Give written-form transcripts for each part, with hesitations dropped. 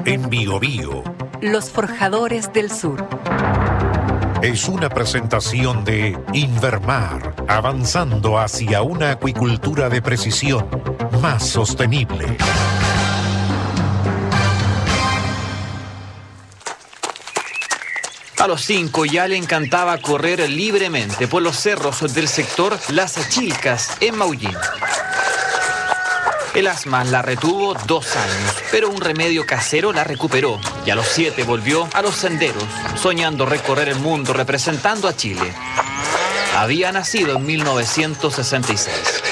en Biobío. Los Forjadores del Sur. Es una presentación de Invermar, avanzando hacia una acuicultura de precisión más sostenible. A los 5 ya le encantaba correr libremente por los cerros del sector Las Chilcas, en Maullín. El asma la retuvo 2 años, pero un remedio casero la recuperó y a los 7 volvió a los senderos, soñando recorrer el mundo representando a Chile. Había nacido en 1966.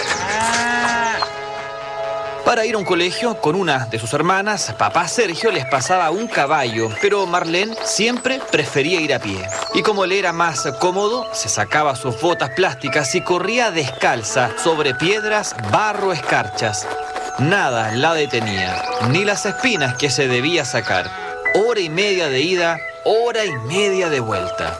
Para ir a un colegio con una de sus hermanas, papá Sergio les pasaba un caballo, pero Marlene siempre prefería ir a pie. Y como le era más cómodo, se sacaba sus botas plásticas y corría descalza sobre piedras, barro, escarchas. Nada la detenía, ni las espinas que se debía sacar. 1 hora y media de ida, 1 hora y media de vuelta.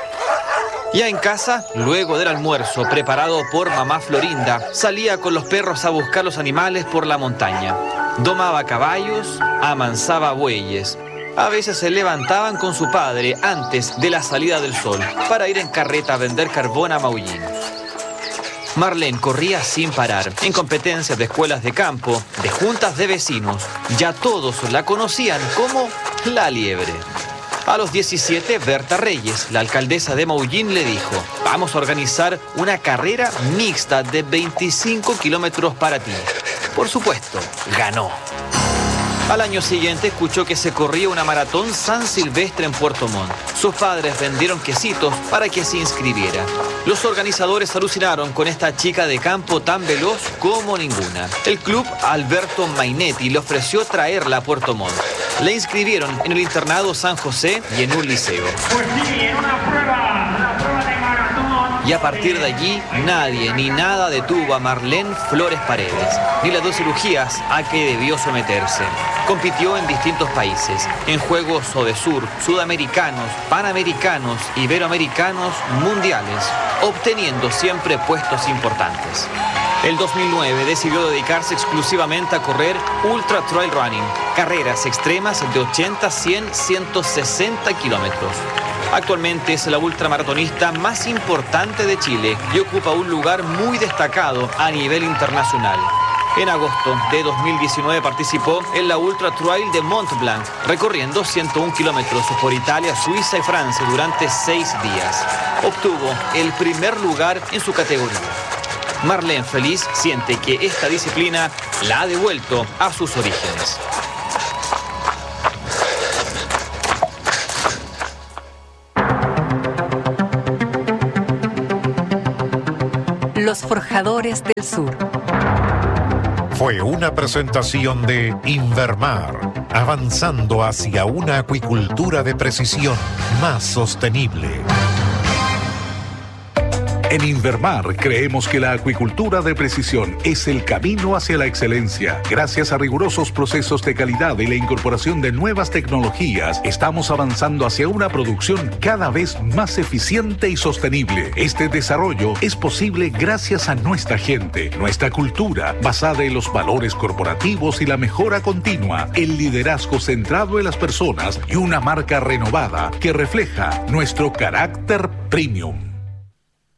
Ya en casa, luego del almuerzo preparado por mamá Florinda, salía con los perros a buscar los animales por la montaña. Domaba caballos, amansaba bueyes. A veces se levantaban con su padre antes de la salida del sol para ir en carreta a vender carbón a Maullín. Marlene corría sin parar, en competencias de escuelas de campo, de juntas de vecinos. Ya todos la conocían como la liebre. A los 17, Berta Reyes, la alcaldesa de Maullín, le dijo: vamos a organizar una carrera mixta de 25 kilómetros para ti. Por supuesto, ganó. Al año siguiente escuchó que se corría una maratón San Silvestre en Puerto Montt. Sus padres vendieron quesitos para que se inscribiera. Los organizadores alucinaron con esta chica de campo tan veloz como ninguna. El club Alberto Mainetti le ofreció traerla a Puerto Montt. La inscribieron en el internado San José y en un liceo. Pues sí, en una prueba de maratón. Y a partir de allí, nadie ni nada detuvo a Marlene Flores Paredes, ni las 2 cirugías a que debió someterse. Compitió en distintos países, en Juegos Odesur, Sudamericanos, Panamericanos, Iberoamericanos, Mundiales, obteniendo siempre puestos importantes. El 2009 decidió dedicarse exclusivamente a correr Ultra Trail Running, carreras extremas de 80, 100, 160 kilómetros. Actualmente es la ultramaratonista más importante de Chile y ocupa un lugar muy destacado a nivel internacional. En agosto de 2019 participó en la Ultra Trail de Mont Blanc, recorriendo 101 kilómetros por Italia, Suiza y Francia durante 6 días. Obtuvo el primer lugar en su categoría. Marlene, feliz, siente que esta disciplina la ha devuelto a sus orígenes. Los Forjadores del Sur. Fue una presentación de Invermar, avanzando hacia una acuicultura de precisión más sostenible. En Invermar creemos que la acuicultura de precisión es el camino hacia la excelencia. Gracias a rigurosos procesos de calidad y la incorporación de nuevas tecnologías, estamos avanzando hacia una producción cada vez más eficiente y sostenible. Este desarrollo es posible gracias a nuestra gente, nuestra cultura, basada en los valores corporativos y la mejora continua, el liderazgo centrado en las personas y una marca renovada que refleja nuestro carácter premium.